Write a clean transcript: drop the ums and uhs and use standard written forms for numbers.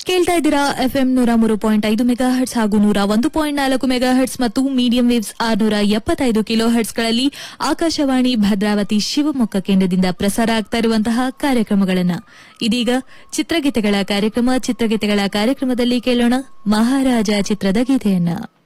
ಕೇಳ್ತಾ ಇದ್ದೀರಾ FM 103.5 megahertz ಹಾಗೂ 101.4 ಮೆಗಾಹರ್ಟ್ಸ್ ಮತ್ತು medium waves 675 kilo ಹರ್ಟ್ಸ್ಗಳಲ್ಲಿ Akashvani Bhadravati Shivamogga ಕೇಂದ್ರದಿಂದ ಪ್ರಸಾರ ಆಗ್ತಾ ಇರುವಂತಹ ಕಾರ್ಯಕ್ರಮಗಳನ್ನ ಇದೀಗ ಚಿತ್ರಗೀತೆಗಳ ಕಾರ್ಯಕ್ರಮದಲ್ಲಿ ಕೇಳೋಣ ಮಹಾರಾಜ ಚಿತ್ರದ ಗೀತೆಯನ್ನ.